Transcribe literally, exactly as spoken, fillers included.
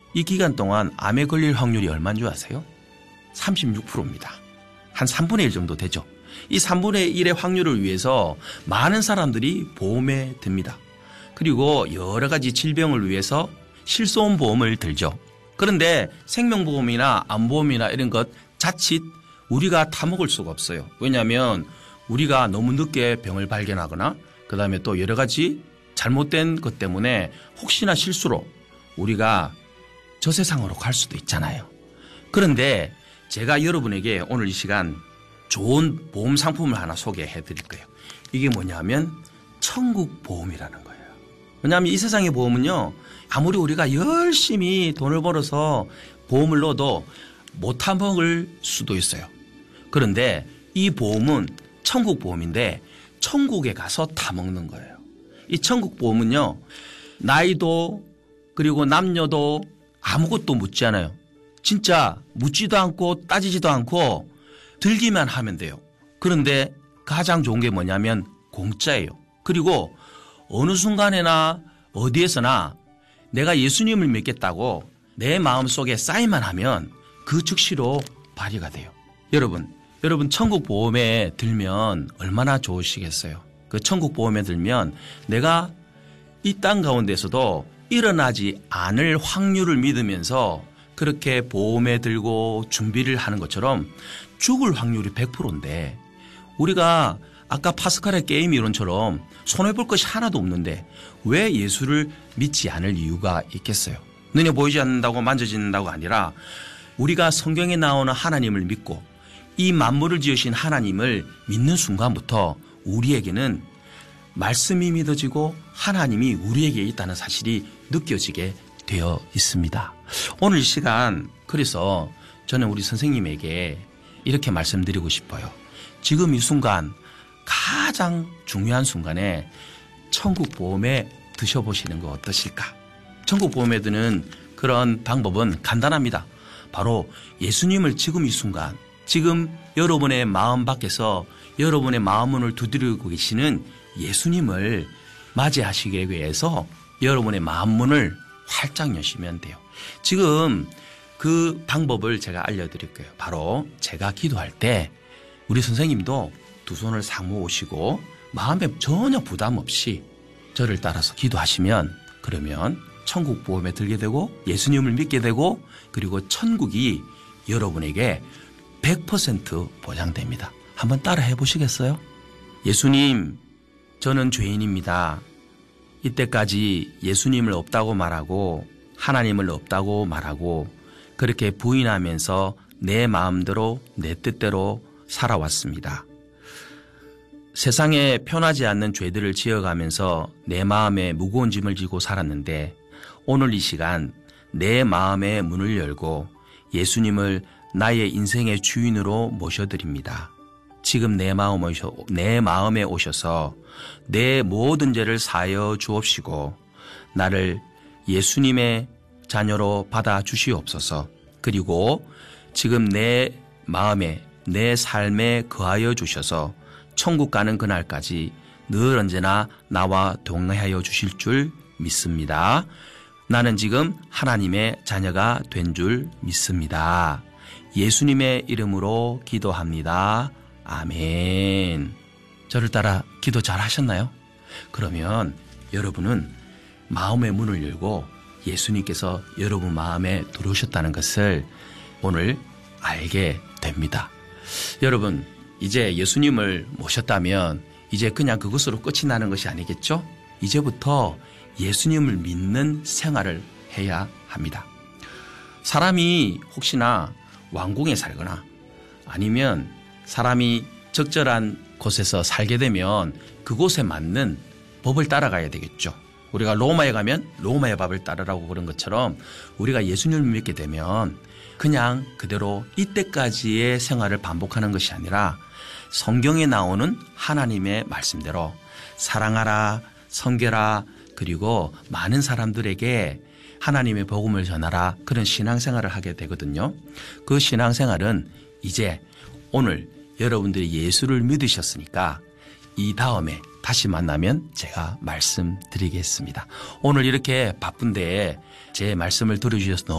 이 기간 동안 암에 걸릴 확률이 얼마인 줄 아세요? 삼십육 퍼센트입니다. 한 삼분의 일 정도 되죠. 이 삼분의 일의 확률을 위해서 많은 사람들이 보험에 듭니다. 그리고 여러 가지 질병을 위해서 실손보험을 들죠. 그런데 생명보험이나 암보험이나 이런 것 자칫 우리가 타먹을 수가 없어요. 왜냐하면 우리가 너무 늦게 병을 발견하거나 그다음에 또 여러 가지 잘못된 것 때문에 혹시나 실수로 우리가 저 세상으로 갈 수도 있잖아요. 그런데 제가 여러분에게 오늘 이 시간 좋은 보험 상품을 하나 소개해 드릴 거예요. 이게 뭐냐면 천국보험이라는 거예요. 왜냐하면 이 세상의 보험은요, 아무리 우리가 열심히 돈을 벌어서 보험을 넣어도 못 타먹을 수도 있어요. 그런데 이 보험은 천국보험인데 천국에 가서 타먹는 거예요. 이 천국보험은요, 나이도 그리고 남녀도 아무것도 묻지 않아요. 진짜 묻지도 않고 따지지도 않고 들기만 하면 돼요. 그런데 가장 좋은 게 뭐냐면 공짜예요. 그리고 어느 순간에나 어디에서나 내가 예수님을 믿겠다고 내 마음속에 사인만 하면 그 즉시로 발휘가 돼요. 여러분, 여러분 천국보험에 들면 얼마나 좋으시겠어요. 그 천국보험에 들면 내가 이 땅 가운데서도 일어나지 않을 확률을 믿으면서 그렇게 보험에 들고 준비를 하는 것처럼 죽을 확률이 백 퍼센트인데 우리가 아까 파스칼의 게임 이론처럼 손해볼 것이 하나도 없는데 왜 예수를 믿지 않을 이유가 있겠어요? 눈에 보이지 않는다고 만져진다고 아니라 우리가 성경에 나오는 하나님을 믿고 이 만물을 지으신 하나님을 믿는 순간부터 우리에게는 말씀이 믿어지고 하나님이 우리에게 있다는 사실이 느껴지게 되어 있습니다. 오늘 이 시간 그래서 저는 우리 선생님에게 이렇게 말씀드리고 싶어요. 지금 이 순간 가장 중요한 순간에 천국보험에 드셔보시는 거 어떠실까? 천국보험에 드는 그런 방법은 간단합니다. 바로 예수님을 지금 이 순간 지금 여러분의 마음 밖에서 여러분의 마음문을 두드리고 계시는 예수님을 맞이하시기 위해서 여러분의 마음문을 활짝 여시면 돼요. 지금 그 방법을 제가 알려드릴 거예요. 바로 제가 기도할 때 우리 선생님도 두 손을 싹 모으시고 마음에 전혀 부담 없이 저를 따라서 기도하시면 그러면 천국보험에 들게 되고 예수님을 믿게 되고 그리고 천국이 여러분에게 백 퍼센트 보장됩니다. 한번 따라 해보시겠어요? 예수님, 저는 죄인입니다. 이때까지 예수님을 없다고 말하고 하나님을 없다고 말하고 그렇게 부인하면서 내 마음대로 내 뜻대로 살아왔습니다. 세상에 편하지 않는 죄들을 지어가면서 내 마음에 무거운 짐을 지고 살았는데 오늘 이 시간 내 마음의 문을 열고 예수님을 나의 인생의 주인으로 모셔드립니다. 지금 내 마음 오셔, 내 마음에 오셔서 내 모든 죄를 사하여 주옵시고 나를 예수님의 자녀로 받아 주시옵소서. 그리고 지금 내 마음에 내 삶에 거하여 주셔서 천국 가는 그날까지 늘 언제나 나와 동행하여 주실 줄 믿습니다. 나는 지금 하나님의 자녀가 된 줄 믿습니다. 예수님의 이름으로 기도합니다. 아멘. 저를 따라 기도 잘 하셨나요? 그러면 여러분은 마음의 문을 열고 예수님께서 여러분 마음에 들어오셨다는 것을 오늘 알게 됩니다. 여러분, 이제 예수님을 모셨다면 이제 그냥 그것으로 끝이 나는 것이 아니겠죠? 이제부터 예수님을 믿는 생활을 해야 합니다. 사람이 혹시나 왕궁에 살거나 아니면 사람이 적절한 곳에서 살게 되면 그곳에 맞는 법을 따라가야 되겠죠. 우리가 로마에 가면 로마의 법을 따르라고 그런 것처럼 우리가 예수님을 믿게 되면 그냥 그대로 이때까지의 생활을 반복하는 것이 아니라 성경에 나오는 하나님의 말씀대로 사랑하라, 섬겨라, 그리고 많은 사람들에게 하나님의 복음을 전하라, 그런 신앙생활을 하게 되거든요. 그 신앙생활은 이제 오늘 여러분들이 예수를 믿으셨으니까 이 다음에 다시 만나면 제가 말씀드리겠습니다. 오늘 이렇게 바쁜데 제 말씀을 들어주셔서 너무